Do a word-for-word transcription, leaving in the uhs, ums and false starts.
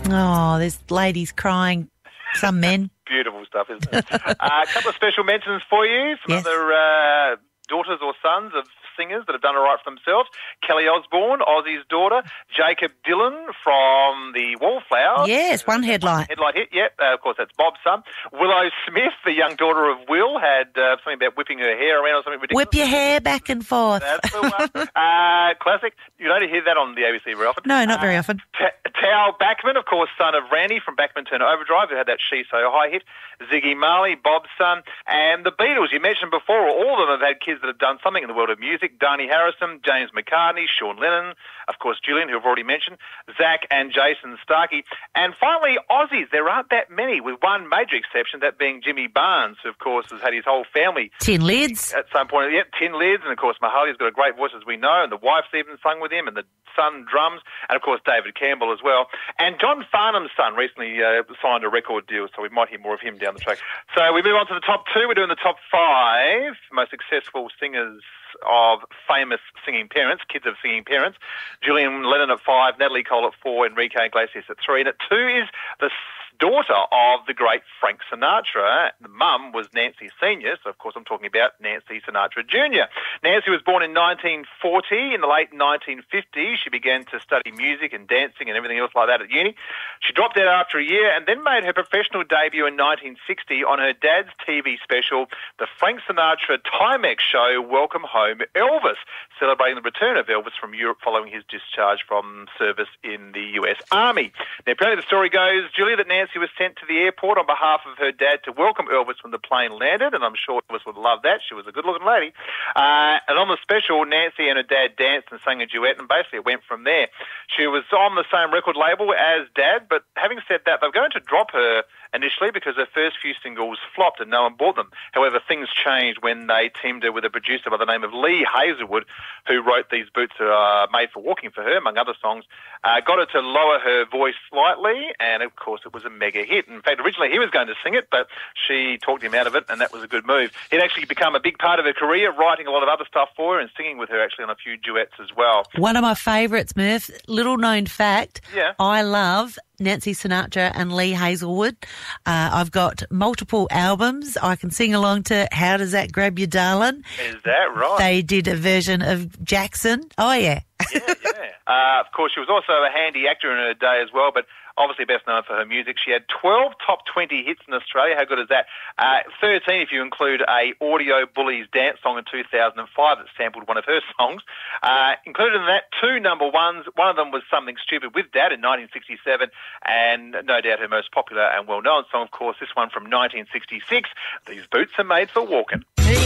Oh, there's ladies crying, some men. Beautiful stuff, isn't it? uh, a couple of special mentions for you. Some Yes. other uh, daughters or sons of singers that have done all right for themselves. Kelly Osbourne, Ozzy's daughter. Jacob Dylan from the Wallflowers. Yes, one headlight. Headlight hit, yep. Uh, of course, that's Bob's son. Willow Smith, the young daughter of Will, had uh, something about whipping her hair around or something ridiculous. Whip your hair back and forth. That's the one. uh, classic. You don't hear that on the A B C very often. No, not very Uh, often. T- Tao Backman, of course, son of Randy from Backman Turner Overdrive, who had that She So High hit. Ziggy Marley, Bob's son. And the Beatles, you mentioned before, all of them have had kids that have done something in the world of music. Dhani Harrison, James McCartney, Sean Lennon, of course, Julian, who I've already mentioned, Zach and Jason Starkey. And finally, Aussies. There aren't that many, with one major exception, that being Jimmy Barnes, who, of course, has had his whole family Tin lids. at some point. Yeah, Tin Lids, and of course Mahali's got a great voice, as we know, and the wife's even sung with him, and the son drums, and of course David Campbell as well. And John Farnham's son recently uh, signed a record deal, so we might hear more of him down the track. So we move on to the top two. We're doing the top five most successful singers of famous singing parents, kids of singing parents. Julian Lennon at five, Natalie Cole at four, Enrique Iglesias at three, and at two is the daughter of the great Frank Sinatra. The mum was Nancy Senior, so of course I'm talking about Nancy Sinatra Junior Nancy was born in nineteen forty. In the late nineteen fifties, she began to study music and dancing and everything else like that at uni. She dropped out after a year and then made her professional debut in nineteen sixty on her dad's T V special, the Frank Sinatra Timex show Welcome Home Elvis, celebrating the return of Elvis from Europe following his discharge from service in the U S Army. Now, apparently the story goes, Julia, that Nancy was sent to the airport on behalf of her dad to welcome Elvis when the plane landed, and I'm sure Elvis would love that. She was a good-looking lady. Uh, and on the special, Nancy and her dad danced and sang a duet, and basically it went from there. She was on the same record label as Dad, but having said that, they were going to drop her initially because her first few singles flopped and no one bought them. However, things changed when they teamed her with a producer by the name of Lee Hazelwood, who wrote These Boots Are Made for Walking for her, among other songs, uh, got her to lower her voice slightly, and of course it was a mega hit. In fact, originally he was going to sing it, but she talked him out of it, and that was a good move. He'd actually become a big part of her career, writing a lot of other stuff for her and singing with her actually on a few duets as well. One of my favourites, Murph, little known fact, Yeah. I love Nancy Sinatra and Lee Hazelwood. Uh, I've got multiple albums. I can sing along to How Does That Grab You, Darling? Is that right? They did a version of Jackson. Oh, yeah. yeah, yeah. Uh, of course, she was also a handy actor in her day as well, but obviously best known for her music. She had twelve top twenty hits in Australia. How good is that? Uh, thirteen if you include a Audio Bullies dance song in two thousand five that sampled one of her songs. Uh, included in that, two number ones. One of them was Something Stupid with Dad in nineteen sixty-seven, and no doubt her most popular and well-known song, of course, this one from nineteen sixty-six, These Boots Are Made for Walking. Yeah.